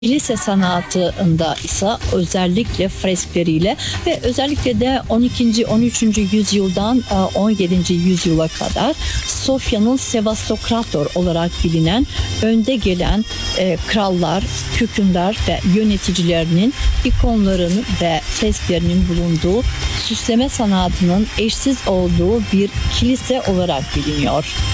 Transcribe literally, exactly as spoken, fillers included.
Kilise sanatında ise özellikle freskleriyle ve özellikle de on ikinci. on üçüncü yüzyıldan on yedinci yüzyıla kadar Sofya'nın Sevastokrator olarak bilinen önde gelen e, krallar, hükümdar ve yöneticilerinin ikonlarının ve fresklerinin bulunduğu süsleme sanatının eşsiz olduğu bir kilise olarak biliniyor.